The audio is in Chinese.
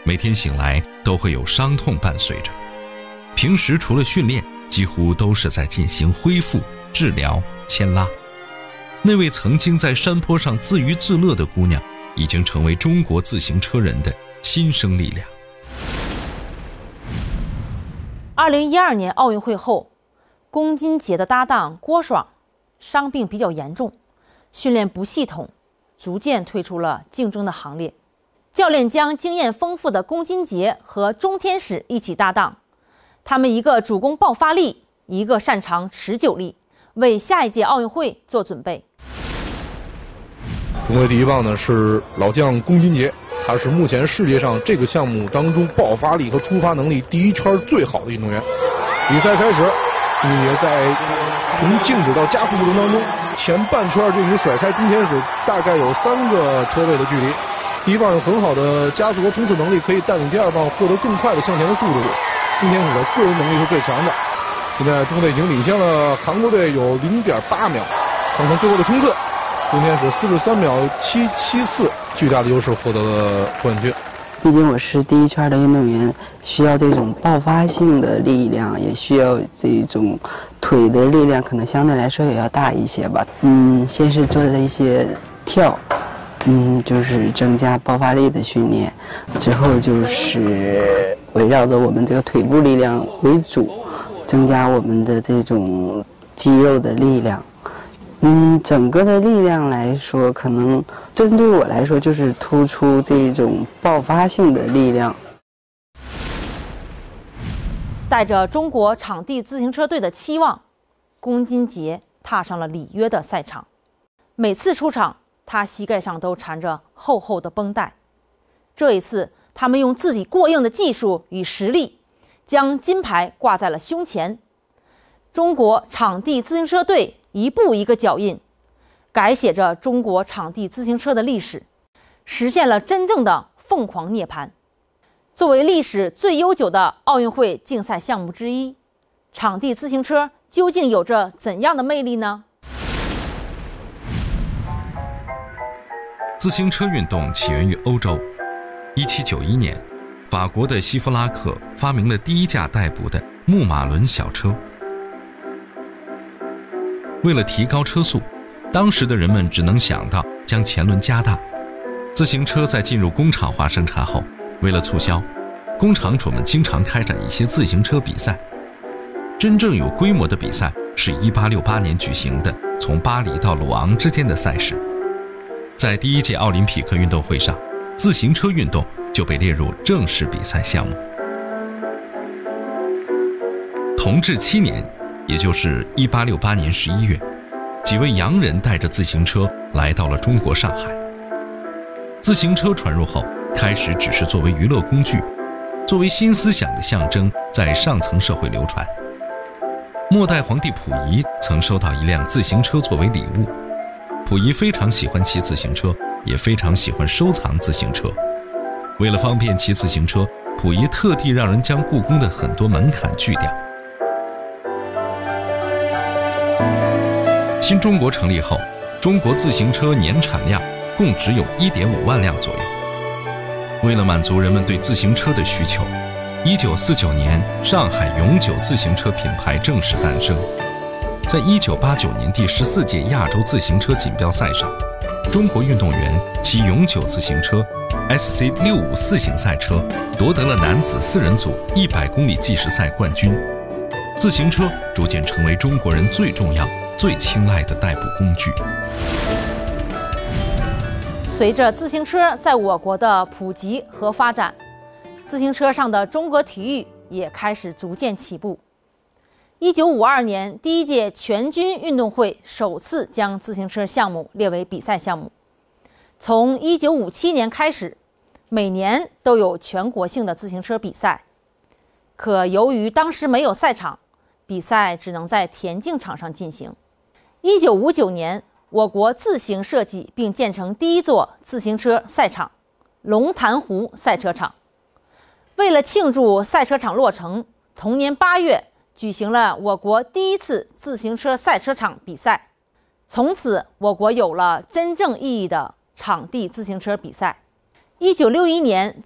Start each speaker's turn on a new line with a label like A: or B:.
A: 每天醒来都会有伤痛伴随着。平时除了训练，几乎都是在进行恢复、治疗、牵拉。那位曾经在山坡上自娱自乐的姑娘，已经成为中国自行车人的新生力量。
B: 2012年奥运会后，龚金杰的搭档郭爽伤病比较严重，训练不系统，逐渐退出了竞争的行列。教练将经验丰富的龚金杰和钟天使一起搭档，他们一个主攻爆发力，一个擅长持久力，为下一届奥运会做准备。
C: 中国第一棒呢是老将龚金杰，他是目前世界上这个项目当中爆发力和出发能力第一圈最好的运动员。比赛开始，龚金杰在从静止到加速过程当中，前半圈就已经甩开钟天使大概有3个车位的距离。第一棒有很好的加速和冲刺能力，可以带领第二棒获得更快的向前的速度。钟天使的个人能力是最强的。现在中队已经领先了韩国队有0.8秒，看看最后的冲刺，钟天使43秒774，巨大的优势获得了冠军。
D: 毕竟我是第一圈的运动员，需要这种爆发性的力量，也需要这种腿的力量，可能相对来说也要大一些吧。先是做了一些跳，就是增加爆发力的训练，之后就是围绕着我们这个腿部力量为主，增加我们的这种肌肉的力量。整个的力量来说，可能针对我来说就是突出这种爆发性的力量。
B: 带着中国场地自行车队的期望，龚金杰踏上了里约的赛场。每次出场，他膝盖上都缠着厚厚的绷带。这一次，他们用自己过硬的技术与实力，将金牌挂在了胸前。中国场地自行车队一步一个脚印，改写着中国场地自行车的历史，实现了真正的凤凰涅槃。作为历史最悠久的奥运会竞赛项目之一，场地自行车究竟有着怎样的魅力呢？
A: 自行车运动起源于欧洲。1791年，法国的希夫拉克发明了第一架代步的牧马轮小车。为了提高车速，当时的人们只能想到将前轮加大。自行车在进入工厂化生产后，为了促销，工厂主们经常开展一些自行车比赛。真正有规模的比赛是1868年举行的从巴黎到鲁昂之间的赛事。在第一届奥林匹克运动会上，自行车运动就被列入正式比赛项目。同治7年，也就是1868年11月，几位洋人带着自行车来到了中国上海。自行车传入后，开始只是作为娱乐工具，作为新思想的象征，在上层社会流传。末代皇帝溥仪曾收到一辆自行车作为礼物。溥仪非常喜欢骑自行车，也非常喜欢收藏自行车。为了方便骑自行车，溥仪特地让人将故宫的很多门槛锯掉。新中国成立后，中国自行车年产量共只有1.5万辆左右。为了满足人们对自行车的需求，1949年上海永久自行车品牌正式诞生。在1989年第14届亚洲自行车锦标赛上，中国运动员骑永久自行车 SC654 型赛车夺得了男子4人组100公里计时赛冠军。自行车逐渐成为中国人最重要、最青睐的代步工具。
B: 随着自行车在我国的普及和发展，自行车上的中国体育也开始逐渐起步。1952年，第一届全军运动会首次将自行车项目列为比赛项目。从1957年开始，每年都有全国性的自行车比赛。可由于当时没有赛场，比赛只能在田径场上进行。1959年，我国自行设计并建成第一座自行车赛场——龙潭湖赛车场。为了庆祝赛车场落成，同年8月举行了我国第一次自行车赛车场比赛。从此，我国有了真正意义的场地自行车比赛。1961年，